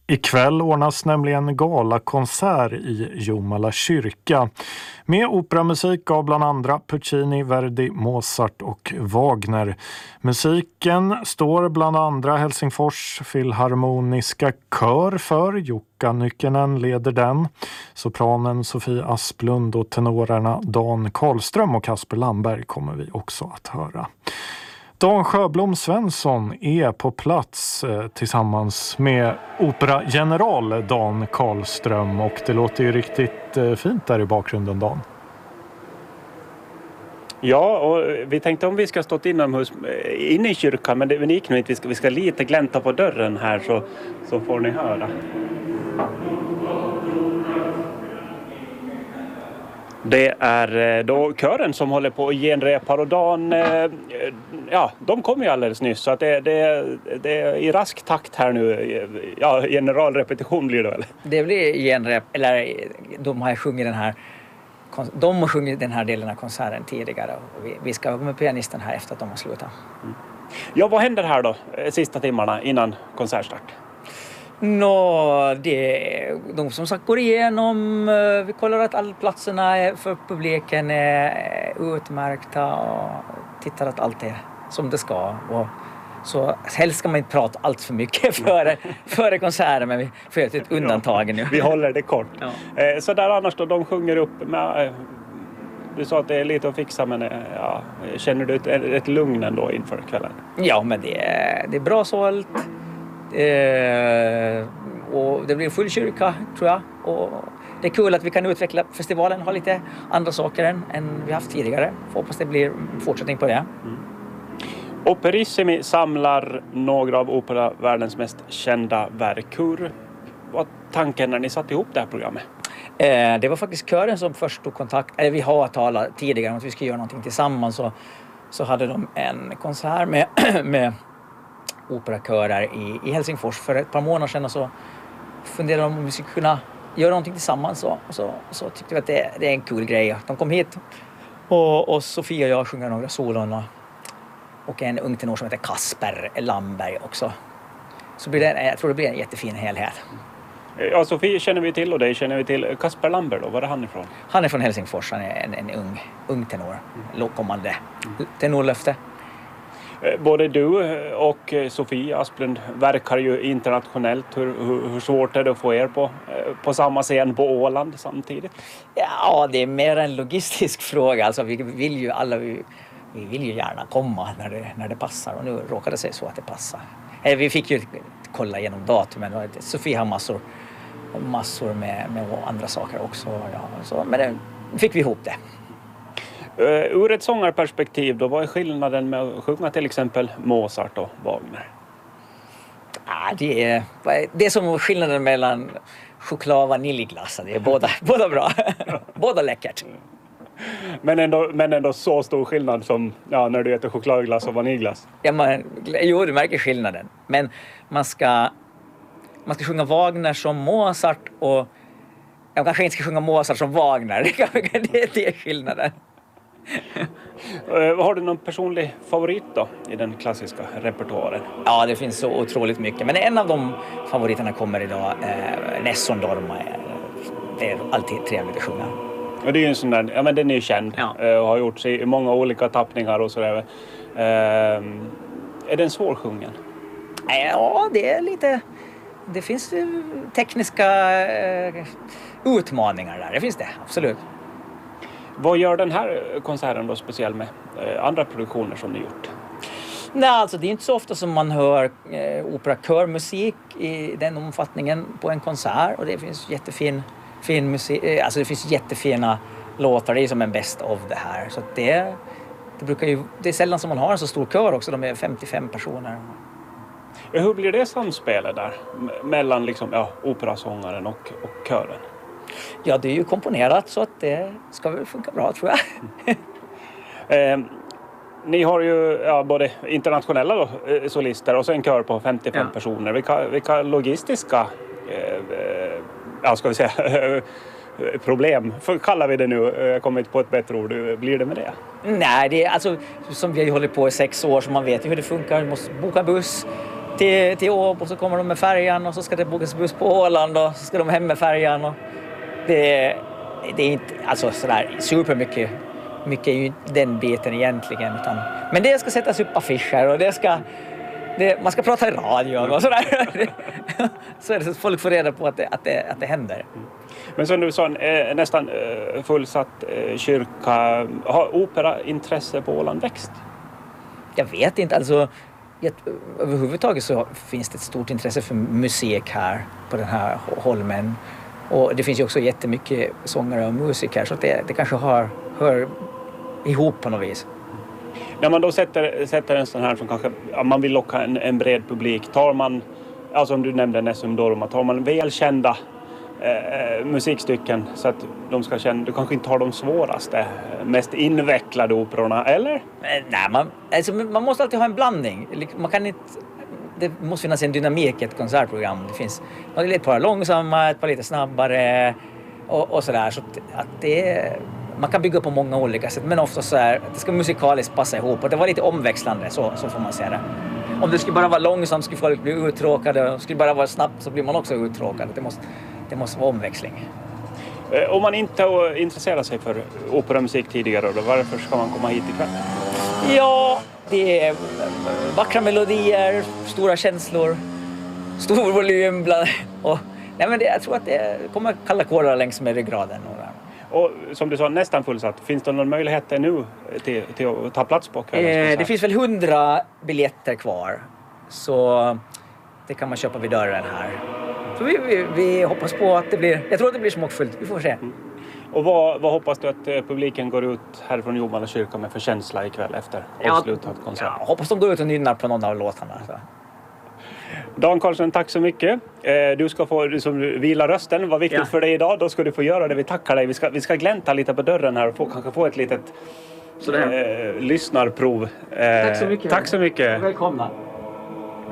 Ikväll ordnas nämligen galakonsert i Jomala kyrka med operamusik av bland andra Puccini, Verdi, Mozart och Wagner. Musiken står bland andra Helsingfors Filharmoniska kör för. Jukka Nykänen leder den. Sopranen Sofie Asplund och tenorerna Dan Karlström och Kasper Lamberg kommer vi också att höra. Dan Sjöblom Svensson är på plats tillsammans med operageneral Dan Karlström och det låter ju riktigt fint där i bakgrunden, Dan. Ja, och vi tänkte om vi ska stått inomhus inne i kyrkan, men det gick nog inte. Vi ska lite glänta på dörren här så får ni höra. Det är då kören som håller på att genrepa och Dan, de kom ju alldeles nyss så att det är i rask takt här nu. Ja, generalrepetition blir det väl? Det blir genrep, eller de har sjungit den här delen av konserten tidigare och vi ska vara med pianisten här efter att de har slutat. Mm. Ja, vad händer här då sista timmarna innan konsertstart? Det är de som sagt går igenom, vi kollar att alla platserna för publiken är utmärkta och tittar att allt är som det ska. Och så helst ska man inte prata allt för mycket före konserten, men vi får göra ett undantag nu. Vi håller det kort. Ja. Så där annars då, de sjunger upp med, du sa att det är lite att fixa, men känner du ett lugn ändå inför kvällen? Ja, men det är bra sålt. Och det blir full kyrka, tror jag. Och det är kul att vi kan utveckla festivalen, ha lite andra saker än vi haft tidigare. Får hoppas det blir fortsättning på det. Operissimi samlar några av operavärldens mest kända verk. Hur var tanken när ni satte ihop det här programmet? Det var faktiskt kören som först tog kontakt. Eller vi har talat tidigare om att vi ska göra någonting tillsammans. Så hade de en konsert med operakörer i Helsingfors för ett par månader sedan. Och så funderade de om vi skulle kunna göra någonting tillsammans. Så tyckte vi att det är en kul grej. De kom hit och Sofia och jag sjunger några solon och en ung tenor som heter Kasper Lamberg också. Så jag tror det blir en jättefin helhet. Ja, Sofie känner vi till och dig känner vi till. Kasper Lamberg då, var är han ifrån? Han är från Helsingfors, han är en ung tenor. Kommande tenorlöfte. Både du och Sofie Asplund verkar ju internationellt. Hur svårt är det att få er på samma scen på Åland samtidigt? Ja, det är mer en logistisk fråga. Alltså, vi vill ju gärna komma när det passar. Och nu råkade det sig så att det passar. Vi fick ju kolla igenom datumen. Sofie har massor med andra saker också. Ja, men fick vi ihop det. Ur ett sångarperspektiv då, vad är skillnaden med att sjunga till exempel Mozart och Wagner? Det är som skillnaden mellan choklad och vaniljglass. Det är båda bra. Båda läckert. Men ändå så stor skillnad som när du äter chokladglass och vaniljglass. Jo, du märker skillnaden. Men man ska sjunga Wagner som Mozart och jag kanske inte ska sjunga Mozart som Wagner. Det är skillnaden. Har du någon personlig favorit då i den klassiska repertoaren? Ja, det finns så otroligt mycket. Men en av de favoriterna kommer idag. Nessun Dorma. Det är alltid trevligt att sjunga. Och det är ju en sån där, men den är ju känd. Ja. Och har gjorts i många olika tappningar och sådär. Är den svårsjungen? Ja, det är lite... Det finns tekniska utmaningar där. Det finns det, absolut. Vad gör den här konserten då speciell med andra produktioner som ni gjort? Nej, alltså det är inte så ofta som man hör operakörmusik i den omfattningen på en konsert. Och det finns jättefin musik, alltså det finns jättefina låtar. Det är som en best of det här. Så att det är sällan som man har en så stor kör också. De är 55 personer. Hur blir det samspelet där mellan liksom, operasångaren och kören? Ja, det är ju komponerat så att det ska väl funka bra, tror jag. Ni har ju både internationella då, solister och så en kör på 55 personer. Vilka logistiska ska vi säga problem, kallar vi det nu, jag kommer inte på ett bättre ord, blir det med det? Nej, det är alltså som vi har hållit på i 6 år så man vet ju hur det funkar. Man måste boka buss, till Åbo, så kommer de med färjan och så ska det bokas buss på Åland och så ska de hem med färjan. Och det är inte alltså sådär supermycket. Mycket är ju den biten egentligen. Men det ska sättas upp affischer och man ska prata i radio och sådär. Så är det så att folk får reda på att det händer. Men som du sa, nästan fullsatt kyrka. Har operaintresse på Åland växt? Jag vet inte. Alltså, överhuvudtaget så finns det ett stort intresse för musik här på den här holmen. Och det finns ju också jättemycket sångare och musiker, så det kanske hör ihop på något vis. När man då sätter en sån här som kanske man vill locka en bred publik, tar man, alltså om du nämnde Nessum Dorma, tar man välkända musikstycken så att de ska känna, du kanske inte har de svåraste, mest invecklade operorna, eller? Nej, man måste alltid ha en blandning. Man kan inte, det måste finnas en dynamik i ett konsertprogram. Det finns ett par långsamma, ett par lite snabbare och sådär. Så att man kan bygga på många olika sätt, men ofta så är det ska musikaliskt passa ihop och det var lite omväxlande, så får man säga det. Om det skulle bara vara långsamt skulle folk bli uttråkade, och skulle bara vara snabbt så blir man också uttråkad. Det måste vara omväxling. Om man inte intresserar sig för operamusik tidigare, då, varför ska man komma hit ikväll? Ja, det är vackra melodier, stora känslor, stor volym jag tror att det kommer kalla kårar längs med ryggraden. Och som du sa, nästan fullsatt. Finns det någon möjlighet nu till att ta plats på kvällen? Det finns väl 100 biljetter kvar. Så det kan man köpa vid dörren här. Så vi hoppas på att det blir... Jag tror att det blir smockfullt. Vi får se. Och vad hoppas du att publiken går ut härifrån Jomala kyrka med för känsla ikväll efter avslutad konsert? Jag hoppas de går ut och nynnar på någon av låtarna. Så. Dan Karlsson, tack så mycket. Du ska få vila rösten. Vad viktigt för dig idag. Då ska du få göra det. Vi tackar dig. Vi ska glänta lite på dörren här och kanske få ett litet lyssnarprov. Tack så mycket. Tack så mycket. Välkomna.